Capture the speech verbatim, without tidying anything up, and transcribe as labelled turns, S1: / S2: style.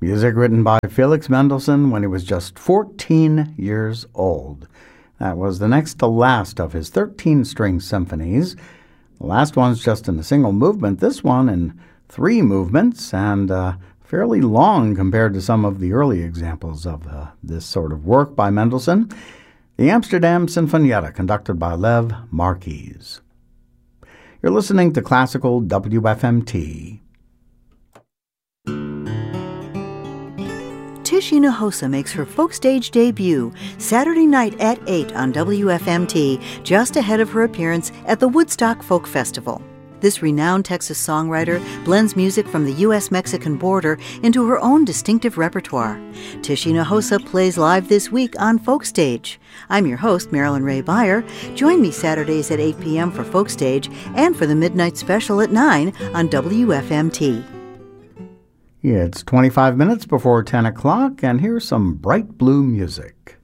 S1: Music written by Felix Mendelssohn when he was just fourteen years old. That was the next to last of his thirteen-string symphonies. The last one's just in a single movement, this one in three movements, and uh, fairly long compared to some of the early examples of uh, this sort of work by Mendelssohn. The Amsterdam Sinfonietta, conducted by Lev Marquis. You're listening to Classical W F M T.
S2: Tish Hinojosa makes her folk stage debut Saturday night at eight on W F M T, just ahead of her appearance at the Woodstock Folk Festival. This renowned Texas songwriter blends music from the U S Mexican border into her own distinctive repertoire. Tish Hinojosa plays live this week on Folk Stage. I'm your host, Marilyn Ray Beyer. Join me Saturdays at eight p.m. for Folk Stage and for the Midnight Special at nine on W F M T.
S1: It's twenty-five minutes before ten o'clock, and here's some bright blue music.